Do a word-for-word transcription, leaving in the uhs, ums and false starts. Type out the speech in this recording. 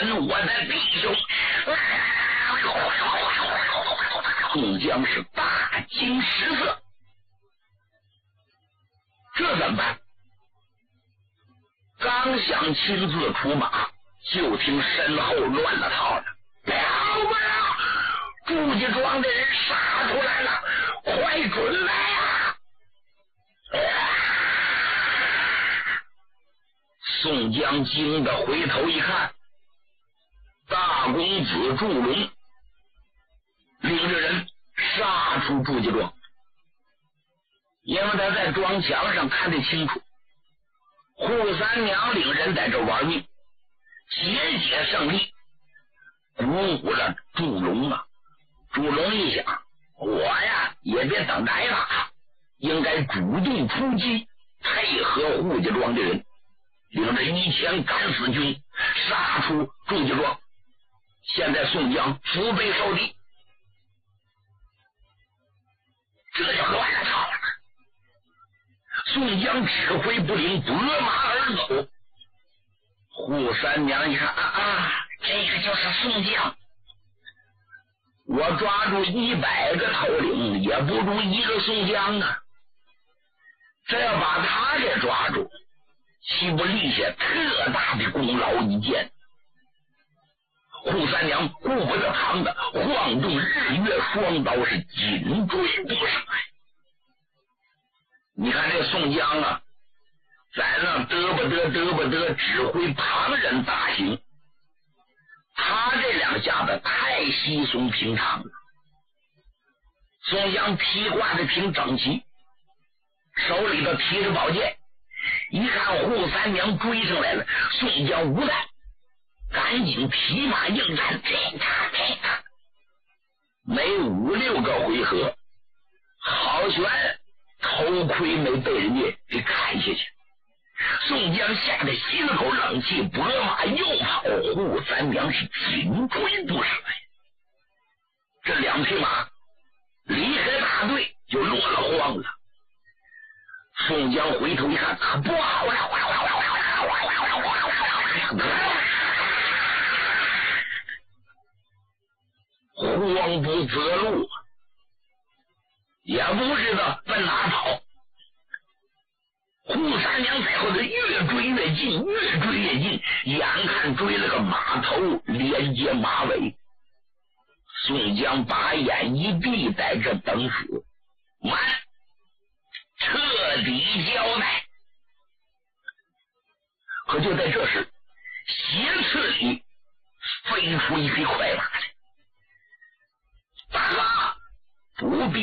准我的弟兄！宋江是大惊失色，这怎么办？刚想亲自出马，就听身后乱了套了，了不了！朱家庄的人杀出来了，快准来啊！宋江惊得回头一看，大公子祝龙领着人杀出朱家庄。因为他在庄墙上看得清楚，扈三娘领人在这玩命，节节胜利，鼓舞了祝龙啊。祝龙一想，我呀也别等挨打，应该主动出击，配合扈家庄的人，领着一千敢死军杀出祝家庄。现在宋江腹背受敌，这就乱了套了。宋江指挥不灵，拨马而走。扈三娘一看啊啊，这个就是宋江。我抓住一百个头领，也不如一个宋江啊！这要把他给抓住，岂不立下特大的功劳一件？扈三娘顾不得旁的，晃动日月双刀，是紧追不上来。你看这宋江啊，在那嘚不嘚嘚不嘚指挥旁人打行，他这两下子太稀松平常了。宋江披挂的挺整齐，手里头提着宝剑，一看扈三娘追上来了，宋江无奈，赶紧提马应战。这个这个，没五六个回合，好悬，头盔没被人家给砍下去。宋江吓得心口冷气，拨马又跑，扈三娘是紧追不舍呀。这两匹马离开大队就落了荒了。宋江回头一看，可不好了，慌不择路，也不知道奔哪跑。扈三娘在后头越追越近，越追越近，眼看追了个马头连接马尾。宋江把眼一闭，在这等死，完，彻底交代。可就在这时，斜刺里飞出一匹快马来。大哥，不必